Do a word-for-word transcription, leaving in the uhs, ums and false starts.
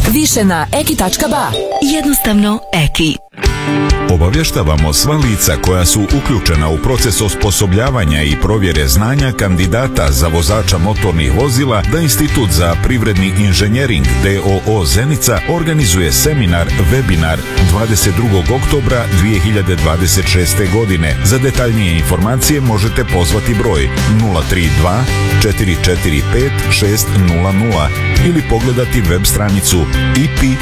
Više na eki tačka ba. Jednostavno Eki. Obavještavamo sva lica koja su uključena u proces osposobljavanja i provjere znanja kandidata za vozača motornih vozila da Institut za privredni inženjering D O O Zenica organizuje seminar, webinar dvadeset drugog oktobra dvije hiljade dvadeset šeste. godine. Za detaljnije informacije možete pozvati broj nula tri dva četiri četiri pet šest nula nula ili pogledati web stranicu i p